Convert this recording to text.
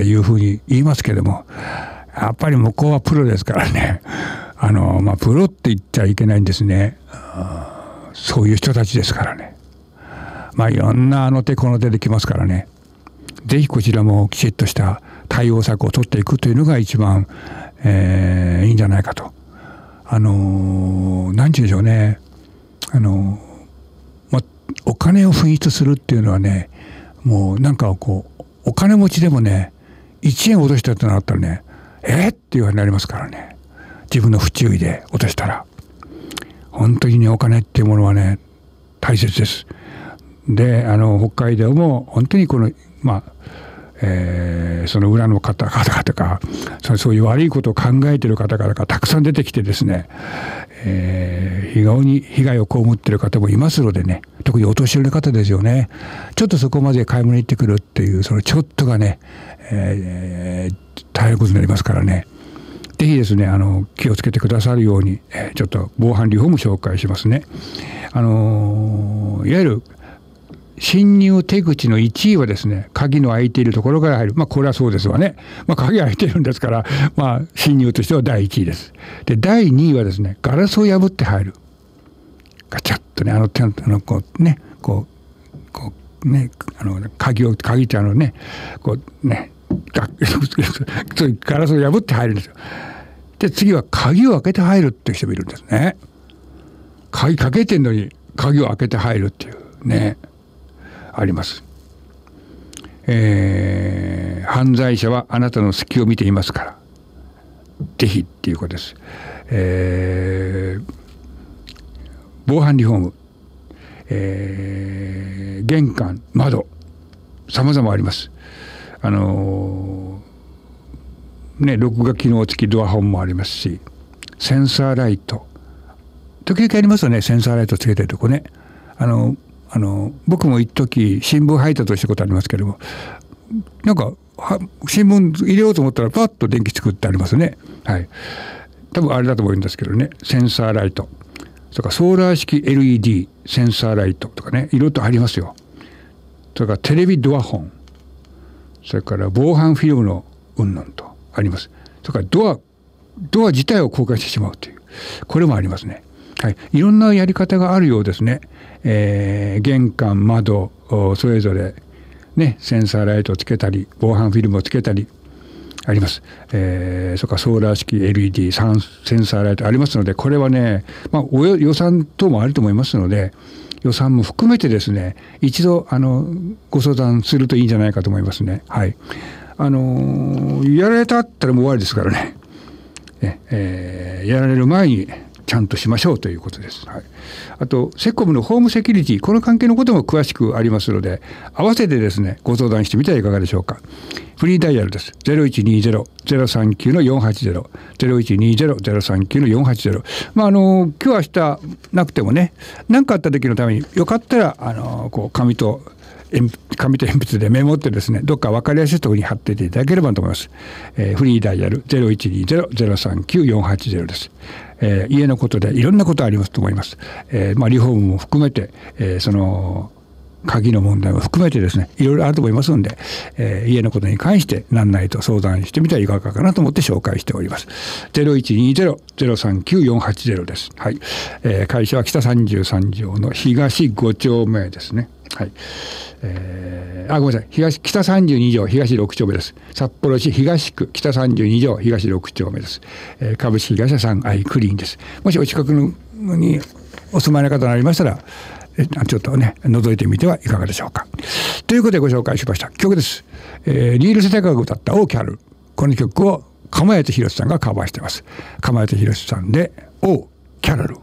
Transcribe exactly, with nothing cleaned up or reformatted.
っていうふうに言いますけども、やっぱり向こうはプロですからね、あの、まあ、プロって言っちゃいけないんですね。そういう人たちですからね。まあ、いろんなあの手この手できますからね。ぜひこちらもきちっとした対応策を取っていくというのが一番、えー、いいんじゃないかと。あのー、何て言うんでしょうね。あのー、まあ、お金を紛失するっていうのはね、もうなんかこう、お金持ちでもね、いちえん落としたってなったらね、えー、っていうふうになりますからね。自分の不注意で落としたら。本当にね、お金っていうものはね、大切です。で、あの、北海道も本当にこの、まあ、えー、その裏の方々とか、そういう悪いことを考えている方々がたくさん出てきてですね、えー、非常に被害を被っている方もいますのでね、特にお年寄りの方ですよね。ちょっとそこまで買い物に行ってくるっていう、そのちょっとがね、えー、大変なことになりますからね。ぜひですね、あの、気をつけてくださるように、えー、ちょっと防犯リフォーム紹介しますね。あのー、いわゆる、侵入手口のいちいはですね、鍵の開いているところから入る。まあ、これはそうですわね。まあ、鍵開いてるんですから、まあ、侵入としてはだいいちいです。で、だいにいはですね、ガラスを破って入る。ガチャッとね、あの、あのこうね、こう、こうね、あの、鍵を、鍵ってあのね、こうね、ガそういうガラスを破って入るんですよ。で、次は鍵を開けて入るっていう人もいるんですね。鍵かけてんのに鍵を開けて入るっていうね。あります、えー、犯罪者はあなたの隙を見ていますからぜひっていうことです、えー、防犯リフォーム、えー、玄関窓様々あります。あのー、ね録画機能付きドアホンもありますし、センサーライト時々ありますよね。センサーライトつけてるとこね、あのーあの僕も一時新聞配達をしたことありますけれども、なんか新聞入れようと思ったらパッと電気つくってありますね。はい。多分あれだと思うんですけどね。センサーライト、それからソーラー式 エルイーディー センサーライトとかね、いろいろとありますよ。それからテレビドアホン、それから防犯フィルムの云々とあります。それからドアドア自体を公開してしまうという、これもありますね。はい、いろんなやり方があるようですね。えー、玄関窓それぞれね、センサーライトをつけたり防犯フィルムをつけたりあります。えー、それからソーラー式 エルイーディー センサーライトありますので、これはね、まあ、お予算等もあると思いますので、予算も含めてですね、一度あのご相談するといいんじゃないかと思いますね。はい。あのー、やられたったらもう終わりですからね。えー、やられる前にちゃんとしましょうということです。はい、あとセコムのホームセキュリティ、この関係のことも詳しくありますので、合わせてですねご相談してみてはいかがでしょうか。フリーダイヤルです。ゼロいちにゼロ ゼロさんきゅう のよんはちゼロ ゼロいちにゼロ ゼロさんきゅう のよんはちゼロ。まああの今日明日なくてもね、何かあった時のためによかったらあのこう紙と紙と鉛筆でメモってですね、どっか分かりやすいところに貼っていただければと思います。えー、フリーダイヤル ゼロいちにゼロ ゼロさんきゅう よんはちゼロです。えー、家のことでいろんなことありますと思います。えーまあ、リフォームも含めて、えー、その鍵の問題も含めてですね、いろいろあると思いますので、えー、家のことに関して何なりと相談してみてはいかがかなと思って紹介しております。ゼロいちにゼロ ゼロさんきゅう よんはちゼロです。はい。えー、会社は北さんじゅうさん条の東ご丁目ですね。はい。えー、あ、ごめんなさい。東、北さんじゅうに条東ろく丁目です。札幌市東区北さんじゅうに条東ろく丁目です。えー、株式会社サンアイクリーンです。もしお近くのにお住まいの方がありましたら、ちょっとね、覗いてみてはいかがでしょうか。ということでご紹介しました曲です。えー、ニール・セタカが歌ったオーキャル。この曲を釜谷宏さんがカバーしています。釜谷宏さんでオーキャロル。